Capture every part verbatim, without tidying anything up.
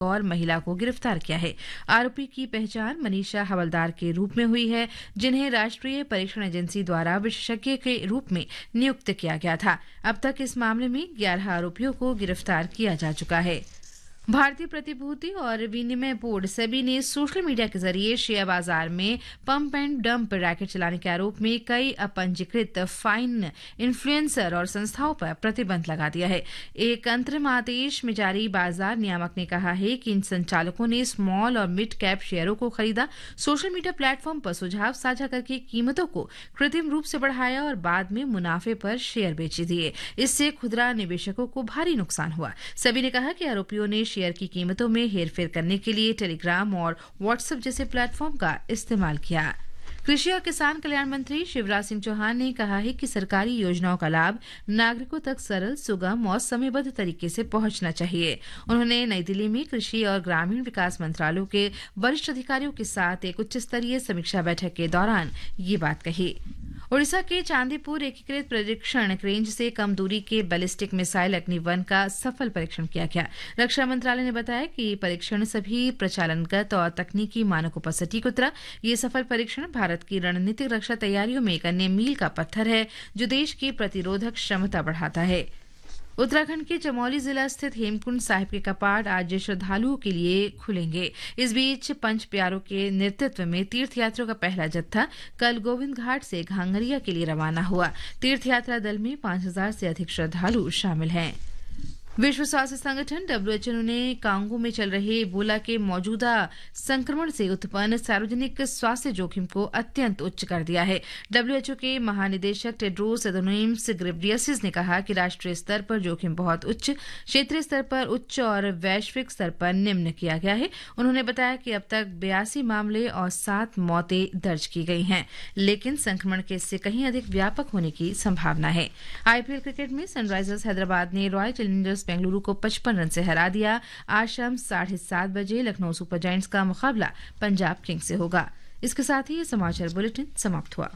और महिला को गिरफ्तार किया है। आरोपी की पहचान मनीषा हवलदार के रूप में हुई है, जिन्हें राष्ट्रीय परीक्षण एजेंसी द्वारा विशेषज्ञ के रूप में नियुक्त किया गया था। अब तक इस मामले में ग्यारह आरोपियों को गिरफ्तार किया जा चुका है। भारतीय प्रतिभूति और विनिमय बोर्ड सेबी ने सोशल मीडिया के जरिए शेयर बाजार में पंप एंड डंप रैकेट चलाने के आरोप में कई अपंजीकृत फाइन इन्फ्लुएंसर और संस्थाओं पर प्रतिबंध लगा दिया है। एक अंतरिम आदेश में जारी बाजार नियामक ने कहा है कि इन संचालकों ने स्मॉल और मिड कैप शेयरों को खरीदा, सोशल मीडिया प्लेटफॉर्म पर सुझाव साझा करके कीमतों को कृत्रिम रूप से बढ़ाया और बाद में मुनाफे पर शेयर बेच दिए। इससे खुदरा निवेशकों को भारी नुकसान हुआ। सेबी ने कहा कि आरोपियों ने शेयर की कीमतों में हेरफेर करने के लिए टेलीग्राम और व्हाट्सएप जैसे प्लेटफॉर्म का इस्तेमाल किया। कृषि और किसान कल्याण मंत्री शिवराज सिंह चौहान ने कहा है कि सरकारी योजनाओं का लाभ नागरिकों तक सरल, सुगम और समयबद्ध तरीके से पहुंचना चाहिए। उन्होंने नई दिल्ली में कृषि और ग्रामीण विकास मंत्रालयों के वरिष्ठ अधिकारियों के साथ एक उच्च स्तरीय समीक्षा बैठक के दौरान ये बात कही। ओडिशा के चांदीपुर एकीकृत परीक्षण रेंज से कम दूरी के बैलिस्टिक मिसाइल अग्नि वन का सफल परीक्षण किया गया। रक्षा मंत्रालय ने बताया कि परीक्षण सभी प्रचालनगत और तकनीकी मानकों पर सटीक उतरा। ये सफल परीक्षण भारत की रणनीतिक रक्षा तैयारियों में एक अन्य मील का पत्थर है, जो देश की प्रतिरोधक क्षमता बढ़ाता है। उत्तराखंड के चमोली जिला स्थित हेमकुंड साहिब के कपाट आज श्रद्धालुओं के लिए खुलेंगे। इस बीच पंच प्यारों के नेतृत्व में तीर्थयात्रियों का पहला जत्था कल गोविंद घाट से घांगरिया के लिए रवाना हुआ। तीर्थयात्रा दल में पांच हजार से अधिक श्रद्धालु शामिल हैं। विश्व स्वास्थ्य संगठन डब्ल्यूएचओ ने कांगो में चल रहे इबोला के मौजूदा संक्रमण से उत्पन्न सार्वजनिक स्वास्थ्य जोखिम को अत्यंत उच्च कर दिया है। डब्ल्यूएचओ के महानिदेशक टेड्रोस एडोनोम घेब्रेयेसस ने कहा कि राष्ट्रीय स्तर पर जोखिम बहुत उच्च, क्षेत्रीय स्तर पर उच्च और वैश्विक स्तर पर निम्न किया गया है। उन्होंने बताया कि अब तक बयासी मामले और सात मौतें दर्ज की गई हैं, लेकिन संक्रमण के इससे कहीं अधिक व्यापक होने की संभावना है। आईपीएल क्रिकेट में सनराइजर्स हैदराबाद ने रॉयल चैलेंजर्स बेंगलुरु को पचपन रन से हरा दिया। आज शाम साढ़े सात बजे लखनऊ सुपर जायंट्स का मुकाबला पंजाब किंग्स से होगा। इसके साथ ही ये समाचार बुलेटिन समाप्त हुआ।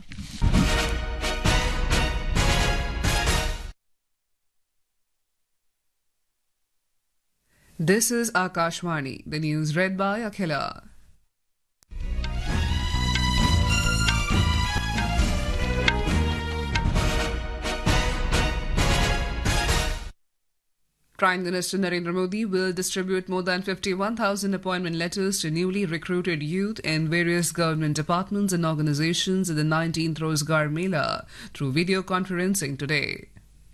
This is Akashvani, the news read by Akhila. Prime Minister Narendra Modi will distribute more than fifty-one thousand appointment letters to newly recruited youth in various government departments and organizations in the nineteenth Rozgar Mela through video conferencing today.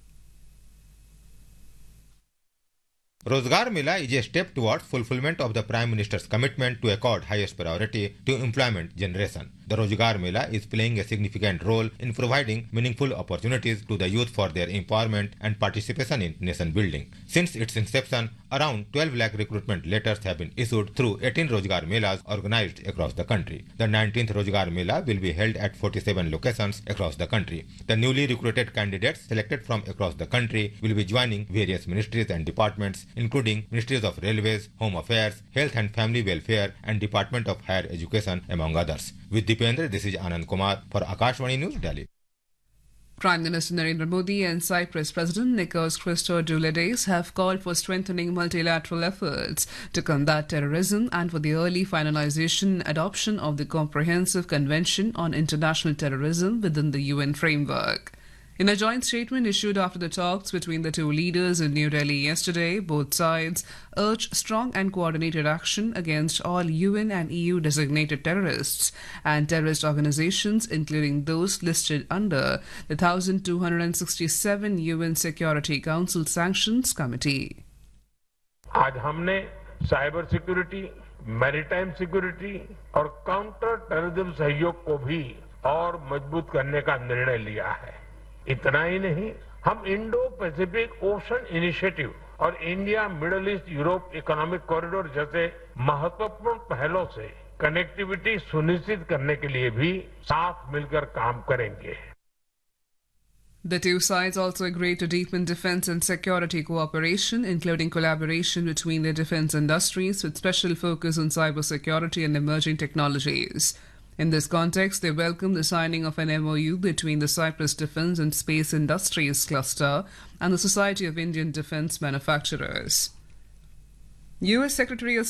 Rozgar Mela is a step towards fulfillment of the Prime Minister's commitment to accord highest priority to employment generation. The Rozgar Mela is playing a significant role in providing meaningful opportunities to the youth for their empowerment and participation in nation building. Since its inception, around twelve lakh recruitment letters have been issued through eighteen Rozgar Melas organized across the country. The nineteenth Rozgar Mela will be held at forty-seven locations across the country. The newly recruited candidates selected from across the country will be joining various ministries and departments, including Ministries of Railways, Home Affairs, Health and Family Welfare and Department of Higher Education, among others. With Dipendra, this is Anand Kumar for Akashvani News, Delhi. Prime Minister Narendra Modi and Cyprus President Nikos Christodoulides have called for strengthening multilateral efforts to combat terrorism and for the early finalization and adoption of the Comprehensive Convention on International Terrorism within the U N framework. In a joint statement issued after the talks between the two leaders in New Delhi yesterday, both sides urged strong and coordinated action against all U N and E U designated terrorists and terrorist organizations, including those listed under the one thousand two hundred sixty-seven U N Security Council Sanctions Committee. आज हमने cyber security, maritime security और counter terrorism सहयोग को भी और मजबूत करने का निर्णय लिया है। इतना ही नहीं, हम इंडो पैसिफिक ओशन इनिशिएटिव और India middle east Europe economic corridor जैसे महत्वपूर्ण पहलों से कनेक्टिविटी सुनिश्चित करने के लिए भी साथ मिलकर काम करेंगे। The two sides also agreed to deepen defense and security cooperation, including collaboration between the defense industries with special focus on cybersecurity and emerging technologies. In this context, they welcome the signing of an M O U between the Cyprus Defence and Space Industries Cluster and the Society of Indian Defence Manufacturers. U S Secretary of